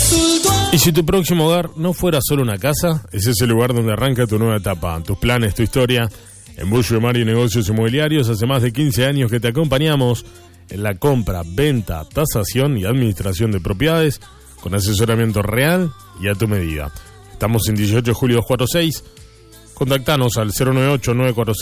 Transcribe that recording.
Y si tu próximo hogar no fuera solo una casa, ese es el lugar donde arranca tu nueva etapa, tus planes, tu historia. En Bullo Mar y Negocios Inmobiliarios hace más de 15 años que te acompañamos en la compra, venta, tasación y administración de propiedades con asesoramiento real y a tu medida. Estamos en 18 de julio 246. Contactanos al 098-946